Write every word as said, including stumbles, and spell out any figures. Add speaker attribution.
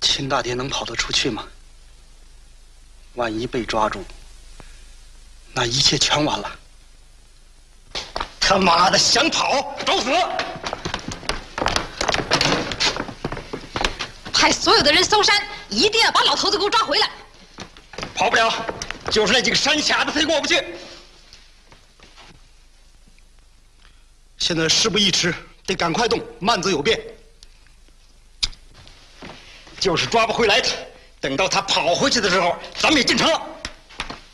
Speaker 1: 秦大爹能跑得出去吗？万一被抓住，那一切全完了。
Speaker 2: 他妈的，想跑找死！
Speaker 3: 派所有的人搜山，一定要把老头子给我抓回来。
Speaker 2: 跑不了，就是那几个山卡子，非过不去。
Speaker 1: 现在事不宜迟，得赶快动，慢则有变。
Speaker 2: 就是抓不回来他，等到他跑回去的时候，咱们也进城了。